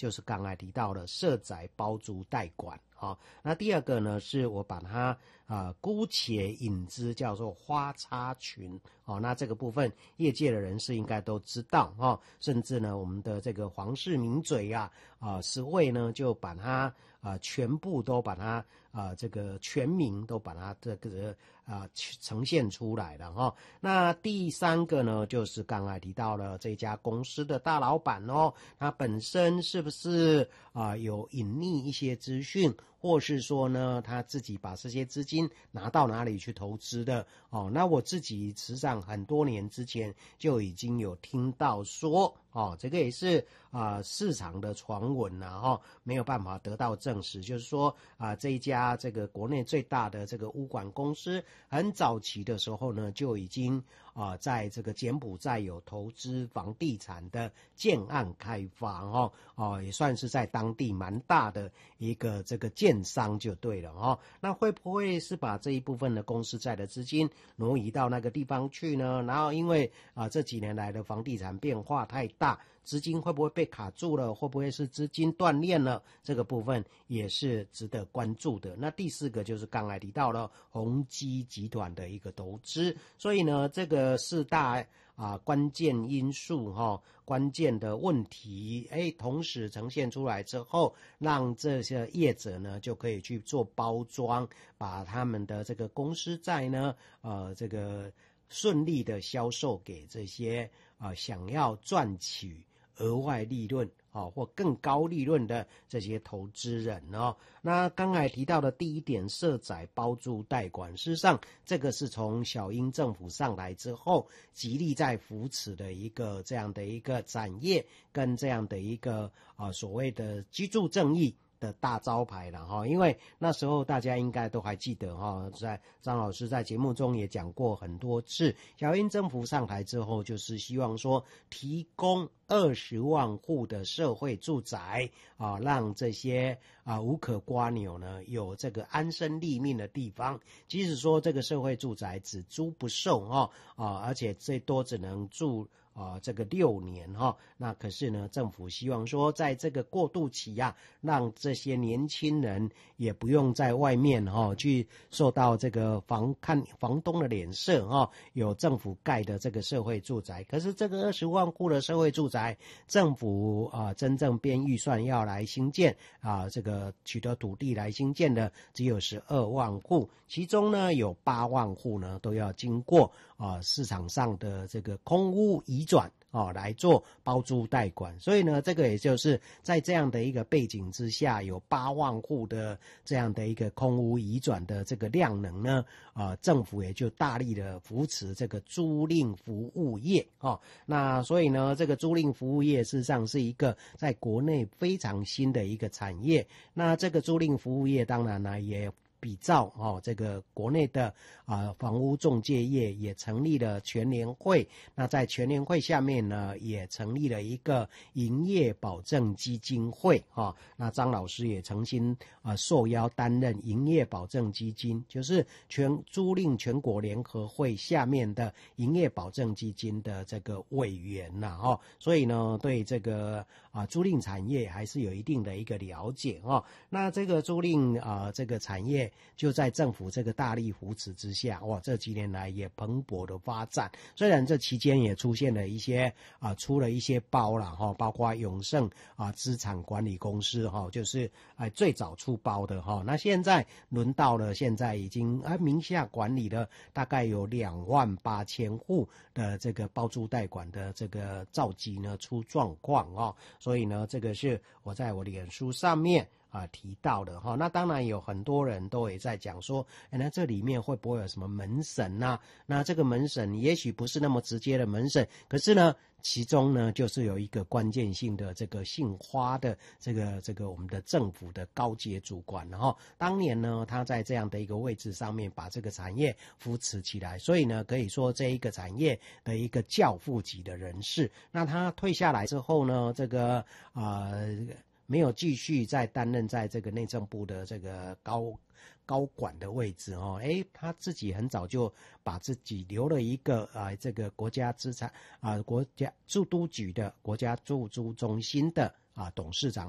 就是刚才提到的社宅包租代管。那第二个呢，是我把它姑且引之叫做花插群。那这个部分业界的人士应该都知道甚至呢我们的这个黄氏名嘴实惠呢就把它全部都把它这个全名都把它这个呈现出来了那第三个呢，就是刚才提到了这家公司的大老板他本身是不是有隐匿一些资讯，或是说呢他自己把这些资金拿到哪里去投资的那我自己实际上很多年之前就已经有听到说这个也是市场的传闻没有办法得到证实，就是说这一家这个国内最大的这个屋管公司很早期的时候呢就已经在这个柬埔寨有投资房地产的建案开发也算是在当地蛮大的一个这个建商就对了那会不会是把这一部分的公司债的资金挪移到那个地方去呢？然后因为这几年来的房地产变化太大，资金会不会被卡住了，会不会是资金断裂了，这个部分也是值得关注的。那第四个就是刚才提到了宏基集团的一个投资，所以呢这个四大关键因素关键的问题同时呈现出来之后，让这些业者呢就可以去做包装，把他们的这个公司债呢这个顺利的销售给这些想要赚取额外利润或更高利润的这些投资人那刚才提到的第一点，社宅包租代管，事实上这个是从小英政府上来之后极力在扶持的一个这样的一个产业，跟这样的一个所谓的居住正义的大招牌了因为那时候大家应该都还记得在张老师在节目中也讲过很多次，小英政府上台之后就是希望说提供20万户的社会住宅让这些无可刮扭呢有这个安身立命的地方，即使说这个社会住宅只租不售而且最多只能住这个6年那可是呢政府希望说在这个过渡期让这些年轻人也不用在外面去受到这个看房东的脸色有政府盖的这个社会住宅。可是这个20万户的社会住宅，政府真正编预算要来兴建这个取得土地来兴建的只有12万户，其中呢有8万户呢都要经过市场上的这个空屋移转来做包租代管。所以呢这个也就是在这样的一个背景之下，有8万户的这样的一个空屋移转的这个量能呢政府也就大力的扶持这个租赁服务业那所以呢这个租赁服务业事实上是一个在国内非常新的一个产业。那这个租赁服务业当然呢也比照这个国内的房屋仲介业也成立了全联会，那在全联会下面呢也成立了一个营业保证基金会那张老师也曾经受邀担任营业保证基金，就是租赁全国联合会下面的营业保证基金的这个委员所以呢对这个租赁产业还是有一定的一个了解那这个租赁这个产业就在政府这个大力扶持之下这几年来也蓬勃的发展。虽然这期间也出现了一些出了一些包啦包括永盛资产管理公司就是最早出包的那现在轮到了现在已经名下管理了大概有28000户的这个包租代管的这个召集呢出状况所以呢这个是我在我的脸书上面提到的那当然有很多人都也在讲说那这里面会不会有什么门审那这个门审也许不是那么直接的门审，可是呢其中呢就是有一个关键性的这个姓花的这个我们的政府的高阶主管当年呢他在这样的一个位置上面把这个产业扶持起来，所以呢可以说这一个产业的一个教父级的人士。那他退下来之后呢这个没有继续再担任在这个内政部的这个高管的位置他自己很早就把自己留了一个这个国家资产国家住都局的国家住租中心的董事长